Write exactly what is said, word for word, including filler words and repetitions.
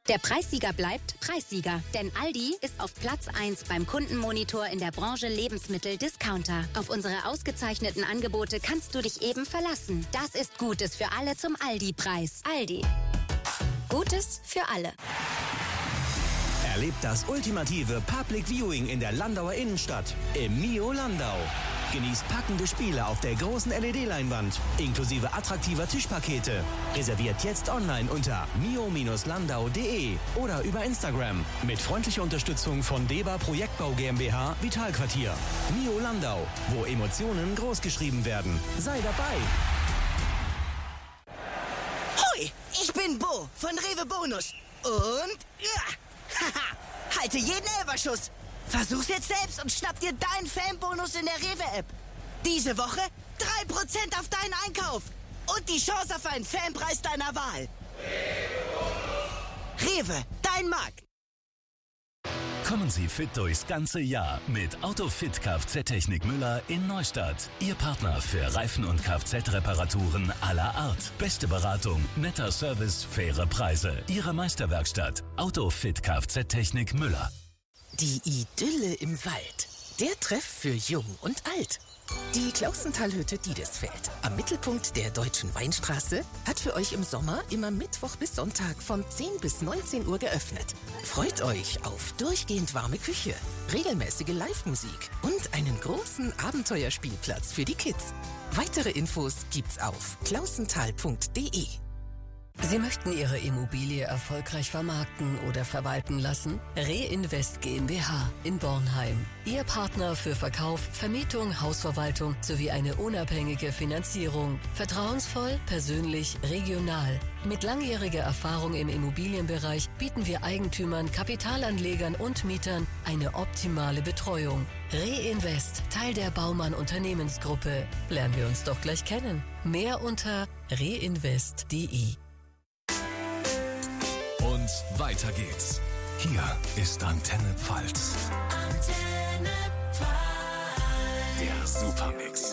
Der Preissieger bleibt Preissieger, denn Aldi ist auf Platz eins beim Kundenmonitor in der Branche Lebensmittel-Discounter. Auf unsere ausgezeichneten Angebote kannst du dich eben verlassen. Das ist Gutes für alle zum Aldi-Preis. Aldi. Gutes für alle. Erlebt das ultimative Public Viewing in der Landauer Innenstadt im Mio Landau. Genießt packende Spiele auf der großen L E D-Leinwand, inklusive attraktiver Tischpakete. Reserviert jetzt online unter mio Landau punkt de oder über Instagram. Mit freundlicher Unterstützung von Deba Projektbau GmbH Vitalquartier. Mio Landau, wo Emotionen großgeschrieben werden. Sei dabei! Hoi, ich bin Bo von Rewe Bonus. Und ja, haha, halte jeden Elferschuss. Versuch's jetzt selbst und schnapp dir deinen Fanbonus in der Rewe-App. Diese Woche drei Prozent auf deinen Einkauf und die Chance auf einen Fanpreis deiner Wahl. Rewe, dein Markt. Kommen Sie fit durchs ganze Jahr mit Autofit Kfz-Technik Müller in Neustadt. Ihr Partner für Reifen- und Kfz-Reparaturen aller Art. Beste Beratung, netter Service, faire Preise. Ihre Meisterwerkstatt. Autofit Kfz-Technik Müller. Die Idylle im Wald. Der Treff für Jung und Alt. Die Klausentalhütte Diedesfeld am Mittelpunkt der Deutschen Weinstraße hat für euch im Sommer immer Mittwoch bis Sonntag von zehn bis neunzehn Uhr geöffnet. Freut euch auf durchgehend warme Küche, regelmäßige Live-Musik und einen großen Abenteuerspielplatz für die Kids. Weitere Infos gibt's auf klausental punkt de. Sie möchten Ihre Immobilie erfolgreich vermarkten oder verwalten lassen? Reinvest GmbH in Bornheim. Ihr Partner für Verkauf, Vermietung, Hausverwaltung sowie eine unabhängige Finanzierung. Vertrauensvoll, persönlich, regional. Mit langjähriger Erfahrung im Immobilienbereich bieten wir Eigentümern, Kapitalanlegern und Mietern eine optimale Betreuung. Reinvest, Teil der Baumann Unternehmensgruppe. Lernen wir uns doch gleich kennen. Mehr unter reinvest punkt de. Und weiter geht's. Hier ist Antenne Pfalz. Antenne Pfalz. Der Supermix.